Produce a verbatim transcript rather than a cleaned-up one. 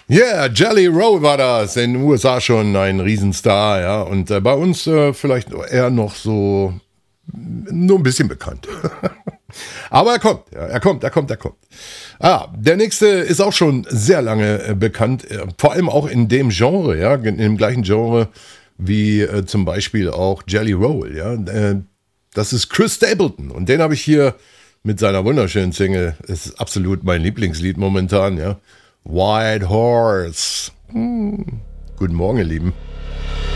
Yeah, Jelly Roll war das. In den U S A schon ein Riesenstar, ja. Und äh, bei uns äh, vielleicht eher noch so nur ein bisschen bekannt. Aber er kommt, ja, er kommt, er kommt, er kommt. Ah, der nächste ist auch schon sehr lange äh, bekannt, äh, vor allem auch in dem Genre, ja, in dem gleichen Genre wie äh, zum Beispiel auch Jelly Roll, ja. Äh, das ist Chris Stapleton und den habe ich hier mit seiner wunderschönen Single. Es ist absolut mein Lieblingslied momentan, ja. White Horse. Hm. Guten Morgen, ihr Lieben.